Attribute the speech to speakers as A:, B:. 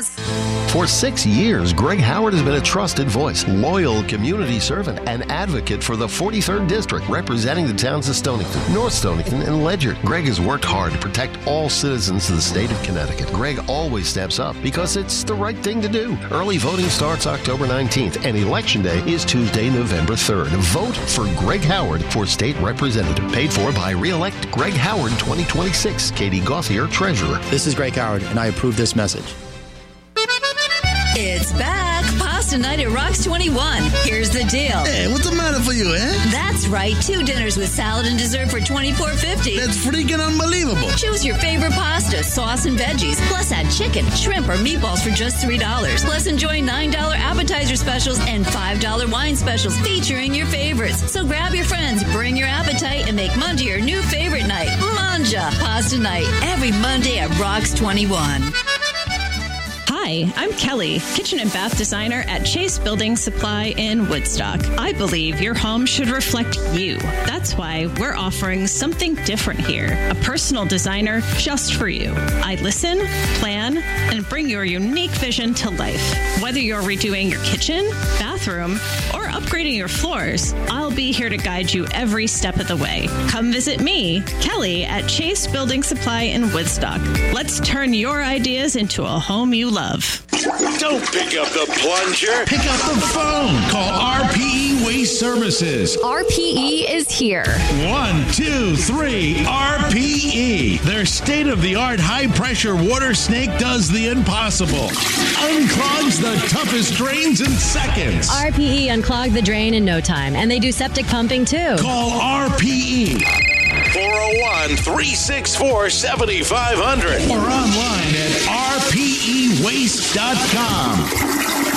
A: gas.
B: For 6 years, Greg Howard has been a trusted voice, loyal community servant, and advocate for the 43rd District, representing the towns of Stonington, North Stonington, and Ledyard. Greg has worked hard to protect all citizens of the state of Connecticut. Greg always steps up because it's the right thing to do. Early voting starts October 19th, and Election Day is Tuesday, November 3rd. Vote for Greg Howard for state representative. Paid for by Re-elect Greg Howard 2026. Katie Gauthier, Treasurer.
C: This is Greg Howard, and I approve this message.
A: It's back. Pasta night at Rocks 21. Here's the deal.
D: Hey, what's the matter for you, eh?
A: That's right. 2 dinners with salad and dessert for $24.50.
D: That's freaking unbelievable.
A: Choose your favorite pasta, sauce, and veggies. Plus add chicken, shrimp, or meatballs for just $3. Plus enjoy $9 appetizer specials and $5 wine specials featuring your favorites. So grab your friends, bring your appetite, and make Monday your new favorite night. Manja Pasta Night. Every Monday at Rocks 21.
E: Hi, I'm Kelly, kitchen and bath designer at Chase Building Supply in Woodstock. I believe your home should reflect you. That's why we're offering something different here, a personal designer just for you. I listen, plan, and bring your unique vision to life. Whether you're redoing your kitchen, bathroom, or upgrading your floors, I'll be here to guide you every step of the way. Come visit me, Kelly, at Chase Building Supply in Woodstock. Let's turn your ideas into a home you love.
F: Don't pick up the plunger.
G: Pick up the phone. Call RPE Waste Services.
H: RPE is here.
G: 1, 2, 3, RPE. Their state-of-the-art high-pressure water snake does the impossible. Unclogs the toughest drains in seconds.
H: RPE unclogged the drain in no time, and they do septic pumping too.
G: Call RPE.
F: 401-364-7500.
G: Or online at rpewaste.com.